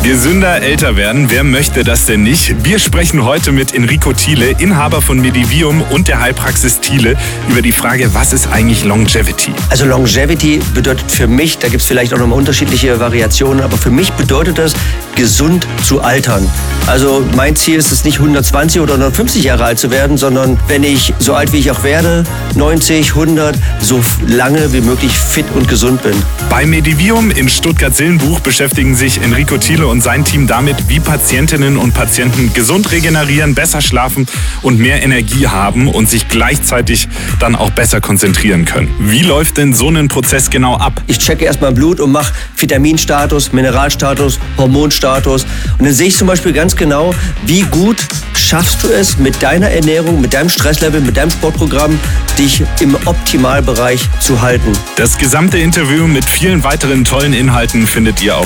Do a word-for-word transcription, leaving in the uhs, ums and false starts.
Gesünder älter werden, wer möchte das denn nicht? Wir sprechen heute mit Enrico Thiele, Inhaber von Medivium und der Heilpraxis Thiele, über die Frage, was ist eigentlich Longevity? Also Longevity bedeutet für mich, da gibt es vielleicht auch nochmal unterschiedliche Variationen, aber für mich bedeutet das, gesund zu altern. Also mein Ziel ist es nicht hundertzwanzig oder hundertfünfzig Jahre alt zu werden, sondern wenn ich so alt wie ich auch werde, neunzig, hundert, so lange wie möglich fit und gesund bin. Bei Medivium in Stuttgart-Sillenbuch beschäftigen sich Enrico Thiele und sein Team damit, wie Patientinnen und Patienten gesund regenerieren, besser schlafen und mehr Energie haben und sich gleichzeitig dann auch besser konzentrieren können. Wie läuft denn so ein Prozess genau ab? Ich checke erstmal Blut und mache Vitaminstatus, Mineralstatus, Hormonstatus. Und dann sehe ich zum Beispiel ganz genau, wie gut schaffst du es mit deiner Ernährung, mit deinem Stresslevel, mit deinem Sportprogramm, dich im Optimalbereich zu halten. Das gesamte Interview mit vielen weiteren tollen Inhalten findet ihr auf